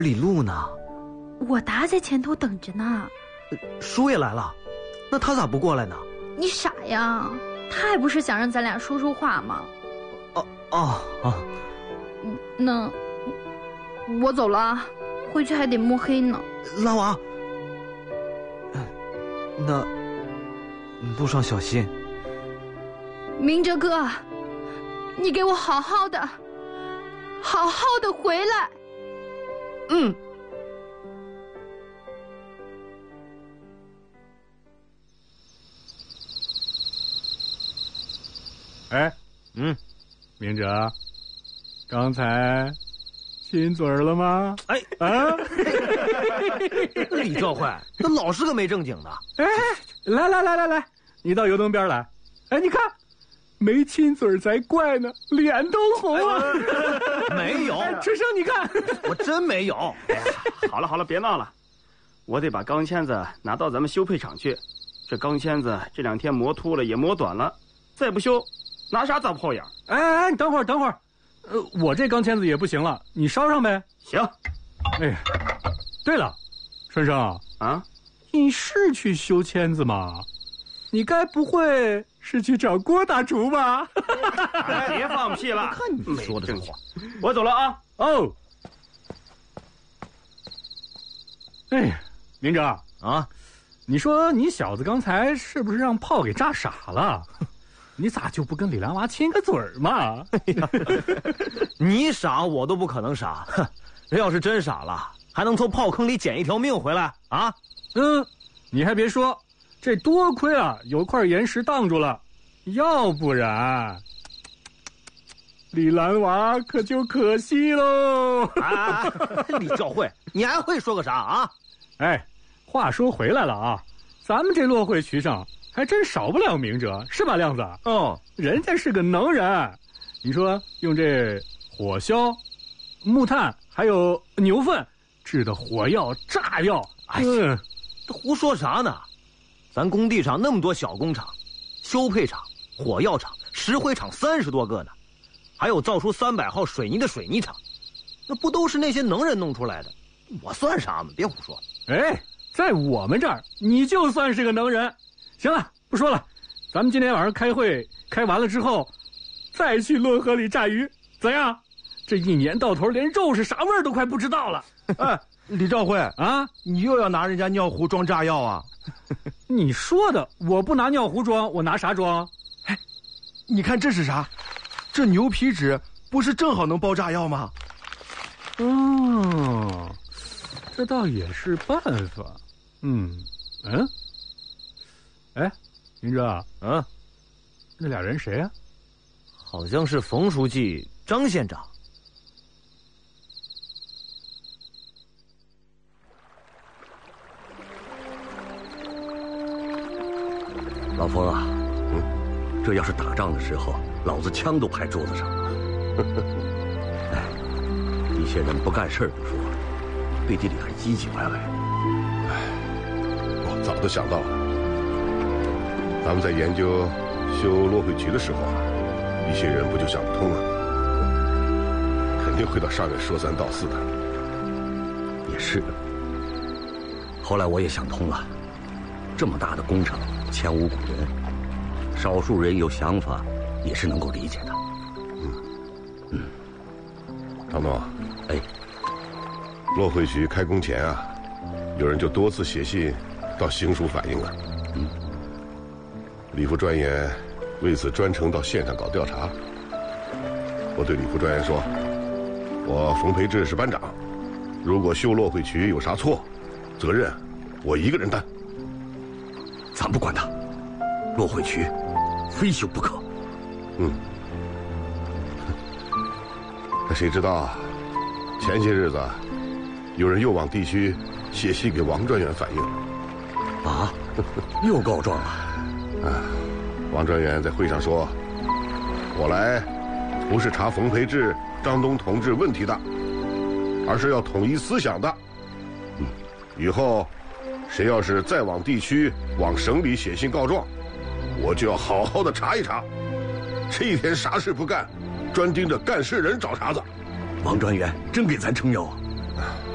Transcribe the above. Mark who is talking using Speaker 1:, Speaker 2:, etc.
Speaker 1: 李璐呢？
Speaker 2: 我答在前头等着呢。
Speaker 1: 叔也来了，那他咋不过来呢？
Speaker 2: 你傻呀，他还不是想让咱俩说说话吗？那我走了，回去还得摸黑呢。
Speaker 1: 拉娃，那路上小心。
Speaker 2: 明哲哥，你给我好好的回来。
Speaker 1: 嗯。
Speaker 3: 哎，明哲，刚才亲嘴了吗？
Speaker 1: 哎
Speaker 3: 啊，
Speaker 1: 李教会，那老是个没正经的。
Speaker 3: 哎，来，你到油灯边来。哎，你看，没亲嘴才怪呢，脸都红啊！
Speaker 1: 没有，
Speaker 3: 春生，你看，
Speaker 1: 我真没有。
Speaker 4: 哎呀，好了，别闹了，我得把钢钎子拿到咱们修配厂去。这钢钎子这2天磨秃了也磨短了，再不修，拿啥砸炮眼？
Speaker 3: 哎，你等会儿，我这钢钎子也不行了，你烧上呗。
Speaker 4: 行。
Speaker 3: 哎，对了，春生
Speaker 4: 啊，
Speaker 3: 你是去修钎子吗？你该不会是去找郭大厨吧？
Speaker 4: 别放屁了！
Speaker 1: 看你说的这话，
Speaker 4: 我走了啊。
Speaker 3: 哦。哎，明哲
Speaker 1: 啊，
Speaker 3: 你说你小子刚才是不是让炮给炸傻了？你咋就不跟李兰娃亲个嘴儿嘛？
Speaker 1: 你傻我都不可能傻，要是真傻了，还能从炮坑里捡一条命回来啊？
Speaker 3: 你还别说，这多亏啊有块岩石挡住了，要不然李兰娃可就可惜喽。
Speaker 1: 李教会，你还会说个啥啊？
Speaker 3: 哎，话说回来了啊，咱们这落会渠上还真少不了明哲，是吧，亮子？人家是个能人。你说用这火硝、木炭还有牛粪制的火药、炸药，
Speaker 1: 这胡说啥呢？咱工地上那么多小工厂，修配厂、火药厂、石灰厂30多个呢，还有造出300号水泥的水泥厂，那不都是那些能人弄出来的？我算啥嘛？别胡说。
Speaker 3: 哎，在我们这儿你就算是个能人。行了，不说了，咱们今天晚上开会开完了之后，再去漯河里炸鱼，怎样？这一年到头连肉是啥味儿都快不知道了。
Speaker 5: 哎，李兆辉
Speaker 3: 啊，
Speaker 5: 你又要拿人家尿壶装炸药啊？
Speaker 3: 你说的，我不拿尿壶装，我拿啥装？
Speaker 5: 哎，你看这是啥？这牛皮纸不是正好能包炸药吗？
Speaker 3: 这倒也是办法。哎，明哲，那俩人谁啊？
Speaker 1: 好像是冯书记、张县长。
Speaker 6: 老冯啊，这要是打仗的时候，老子枪都拍桌子上了。哎，一些人不干事就说，背地里还唧唧歪歪。
Speaker 7: 哎，我早都想到了。咱们在研究修落会渠的时候啊，一些人不就想不通了，肯定会到上面说3道4的。
Speaker 6: 也是。后来我也想通了，这么大的工程，前无古人，少数人有想法也是能够理解的。
Speaker 7: 唐总，
Speaker 6: 哎，
Speaker 7: 落会渠开工前啊，有人就多次写信到行署反映了。李副专员为此专程到县上搞调查。我对李副专员说，我冯培志是班长，如果修落会渠有啥错，责任我一个人担。
Speaker 6: 咱不管他，落会渠非修不可。
Speaker 7: 可谁知道前些日子有人又往地区写信给王专员反映。
Speaker 6: 啊，又告状了。
Speaker 7: 王专员在会上说，我来不是查冯培志、张东同志问题的，而是要统一思想的。以后谁要是再往地区、往省里写信告状，我就要好好的查一查。这一天啥事不干，专盯着干事人找茬子。
Speaker 6: 王专员真给咱撑腰啊！